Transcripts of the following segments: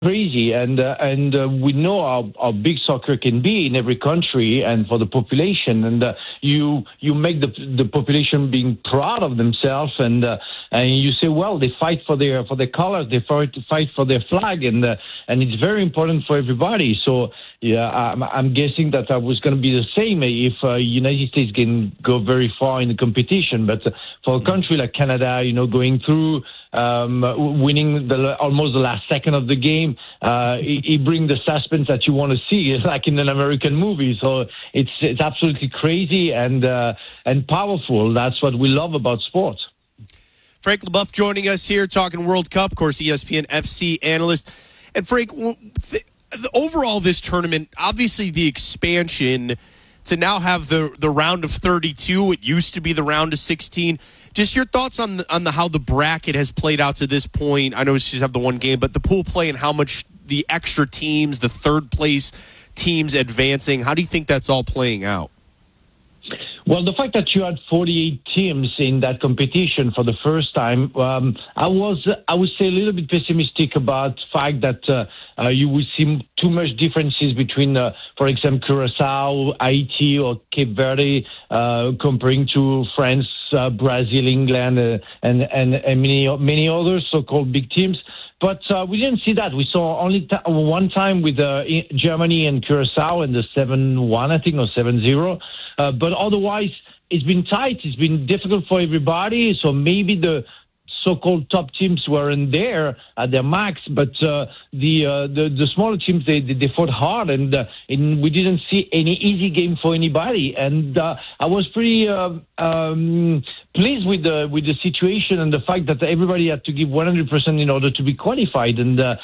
crazy, and we know how big soccer can be in every country and for the population, and you make the population being proud of themselves, and you say, well, they fight for their colors, they fight for their flag, and it's very important for everybody. So yeah, I'm guessing that I was going to be the same if United States can go very far in the competition, but for a country like Canada, going through. Winning almost the last second of the game, it brings the suspense that you want to see, like in an American movie. So it's absolutely crazy and powerful. That's what we love about sports. Frank Leboeuf joining us here, talking World Cup, of course, ESPN FC analyst. And Frank, overall this tournament, obviously the expansion to now have the round of 32, it used to be the round of 16. Just your thoughts on how the bracket has played out to this point. I know we just have the one game, but the pool play and how much the extra teams, the third place teams advancing, how do you think that's all playing out? Well, the fact that you had 48 teams in that competition for the first time, I would say a little bit pessimistic about the fact that you would see too much differences between, for example, Curacao, Haiti, or Cape Verde, comparing to France, Brazil, England, and many other so-called big teams. But we didn't see that. We saw only one time with Germany and Curacao in the 7-1, I think, or 7-0. But otherwise, it's been tight. It's been difficult for everybody. So maybe the so-called top teams weren't there at their max, but the smaller teams they fought hard, and we didn't see any easy game for anybody. And I was pretty pleased with the situation and the fact that everybody had to give 100% in order to be qualified.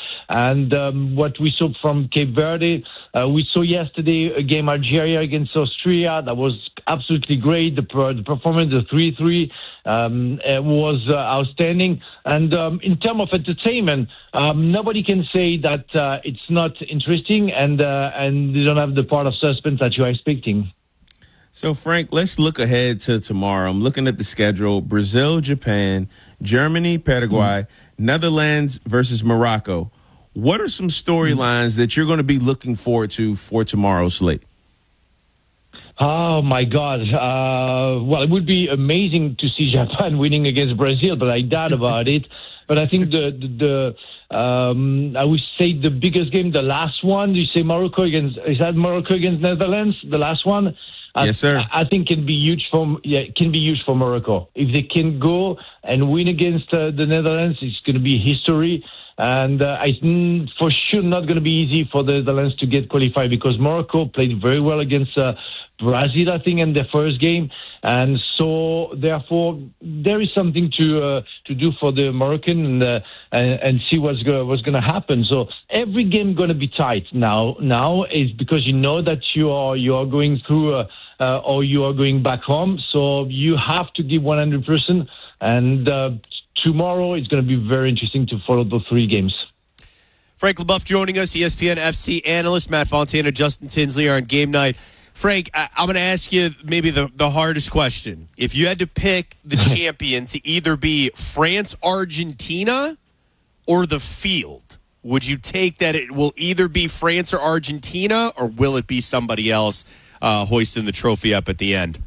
And what we saw from Cape Verde, we saw yesterday a game Algeria against Austria that was absolutely great. The performance, the 3-3, was outstanding. And in terms of entertainment, nobody can say that it's not interesting, and they don't have the part of suspense that you're expecting. So, Frank, let's look ahead to tomorrow. I'm looking at the schedule. Brazil, Japan, Germany, Paraguay, Netherlands versus Morocco. What are some storylines that you're going to be looking forward to for tomorrow's slate? Oh, my God. Well, it would be amazing to see Japan winning against Brazil, but I doubt about it. But I think I would say the biggest game, the last one, is that Morocco against Netherlands, the last one? Yes, sir. I think can be huge for Morocco. If they can go and win against the Netherlands, it's going to be history. And it's for sure not going to be easy for the Netherlands to get qualified, because Morocco played very well against Brazil, I think, in their first game. And so, therefore, there is something to do for the Moroccan and see what's going to happen. So every game going to be tight now is because you know that you are going through or you are going back home. So you have to give 100%. And tomorrow it's going to be very interesting to follow the three games. Frank Leboeuf joining us, ESPN FC analyst. Matt Fontana, Justin Tinsley are on game night. Frank, I'm going to ask you maybe the hardest question. If you had to pick the champion to either be France, Argentina, or the field, would you take that it will either be France or Argentina, or will it be somebody else hoisting the trophy up at the end?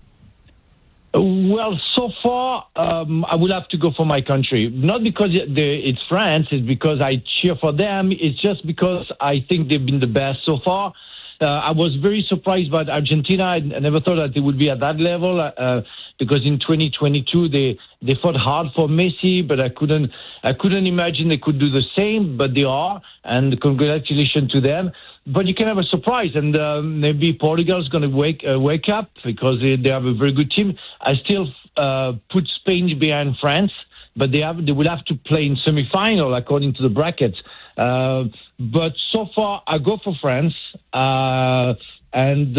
Well, so far, I will have to go for my country. Not because it's France, it's because I cheer for them. It's just because I think they've been the best so far. I was very surprised by Argentina. I never thought that they would be at that level because in 2022 they fought hard for Messi, but I couldn't imagine they could do the same. But they are, and congratulations to them. But you can have a surprise, and maybe Portugal is going to wake up because they have a very good team. I still put Spain behind France, but they will have to play in semi-final according to the bracket. But so far, I go for France, and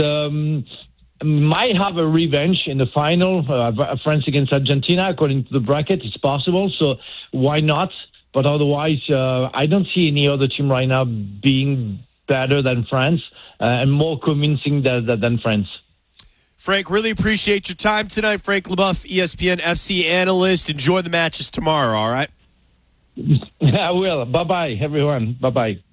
might have a revenge in the final. France against Argentina, according to the bracket, it's possible. So why not? But otherwise, I don't see any other team right now being better than France and more convincing than France. Frank, really appreciate your time tonight. Frank Leboeuf, ESPN FC analyst. Enjoy the matches tomorrow, all right? I will. Bye-bye, everyone. Bye-bye.